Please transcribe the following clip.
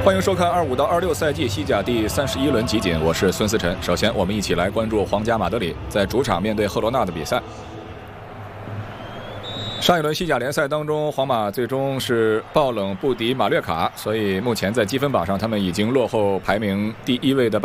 欢迎收看25到26赛季西甲第31轮集锦，我是孙思晨。首先，我们一起来关注皇家马德里在主场面对赫罗纳的比赛。上一轮西甲联赛当中，皇马最终是爆冷不敌马略卡，所以目前在积分榜上，他们已经落后排名第1位的